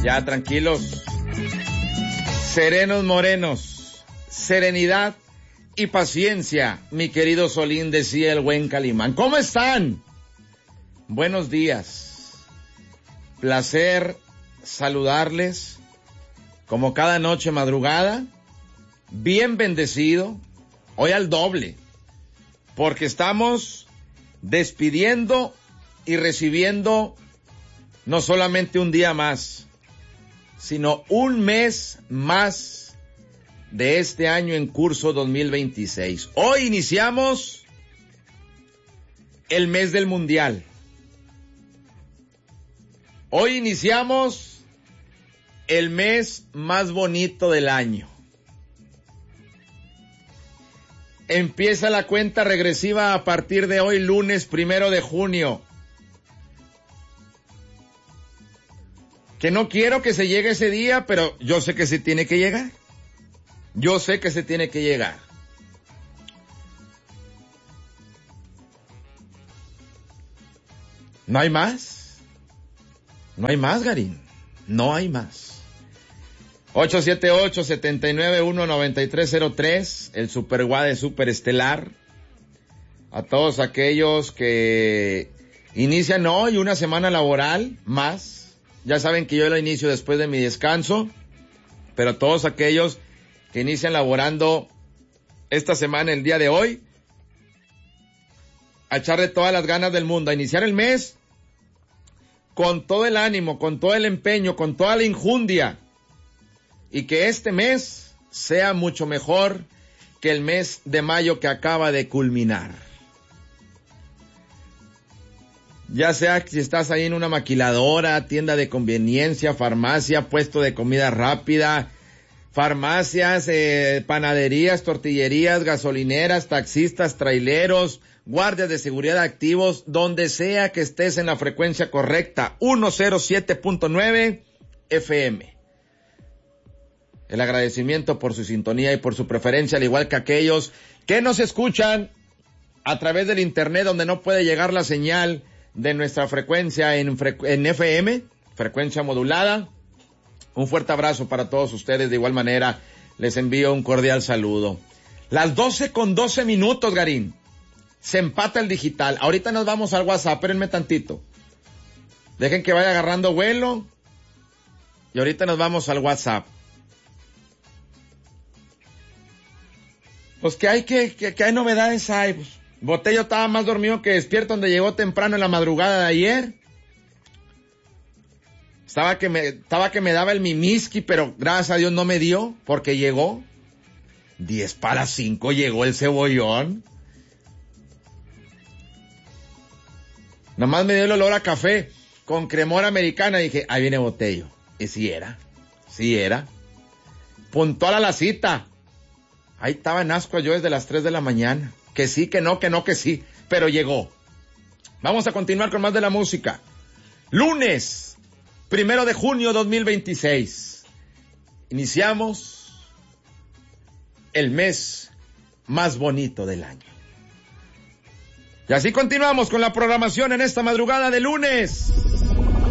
Ya, tranquilos. Serenos morenos, serenidad y paciencia, mi querido Solín, decía el buen Calimán. ¿Cómo están? Buenos días. Placer saludarles, como cada noche madrugada, bien bendecido, hoy al doble, porque estamos despidiendo y recibiendo no solamente un día más, sino un mes más de este año en curso 2026. Hoy iniciamos el mes del Mundial. Hoy iniciamos el mes más bonito del año. Empieza la cuenta regresiva a partir de hoy, lunes 1 de junio. Que no quiero que se llegue ese día, pero yo sé que se tiene que llegar. Yo sé que se tiene que llegar. ¿No hay más? No hay más, Garín. No hay más. 878-791-9303, el Super Guade Super Estelar. A todos aquellos que inician hoy una semana laboral más. Ya saben que yo la inicio después de mi descanso. Pero todos aquellos que inician laborando esta semana, el día de hoy, a echarle todas las ganas del mundo, a iniciar el mes con todo el ánimo, con todo el empeño, con toda la injundia, y que este mes sea mucho mejor que el mes de mayo que acaba de culminar. Ya sea si estás ahí en una maquiladora, tienda de conveniencia, farmacia, puesto de comida rápida, farmacias, panaderías, tortillerías, gasolineras, taxistas, traileros, guardias de seguridad activos, donde sea que estés en la frecuencia correcta, 107.9 FM. El agradecimiento por su sintonía y por su preferencia, al igual que aquellos que nos escuchan a través del internet, donde no puede llegar la señal de nuestra frecuencia en FM, frecuencia modulada. Un fuerte abrazo para todos ustedes. De igual manera, les envío un cordial saludo. Las 12:12, Garín. Se empata el digital. Ahorita nos vamos al WhatsApp, espérenme tantito. Dejen que vaya agarrando vuelo. Y ahorita nos vamos al WhatsApp. Pues que hay novedades hay. Pues, Botello estaba más dormido que despierto, donde llegó temprano en la madrugada de ayer. Estaba que me daba el mimiski, pero gracias a Dios no me dio, porque llegó. 4:10 llegó el cebollón. Nomás me dio el olor a café con cremora americana y dije, ahí viene Botello. Y sí era. Puntual a la cita. Ahí estaba en ascuas yo desde las 3 de la mañana. Que sí, que no, que sí. Pero llegó. Vamos a continuar con más de la música. Lunes 1 de junio 2026. Iniciamos el mes más bonito del año. Y así continuamos con la programación en esta madrugada de lunes.